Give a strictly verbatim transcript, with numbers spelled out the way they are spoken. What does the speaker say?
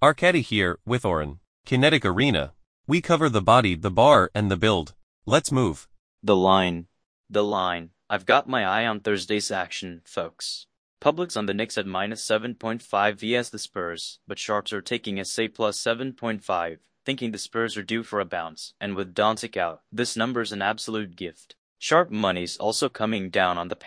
Arcadi here, with Oren. Kinetic Arena. We cover the body, the bar, and the build. Let's move. The line. The line. I've got my eye on Thursday's action, folks. Public's on the Knicks at minus seven point five vs the Spurs, but sharps are taking S A plus seven point five, thinking the Spurs are due for a bounce, and with Doncic out, this number's an absolute gift. Sharp money's also coming down on the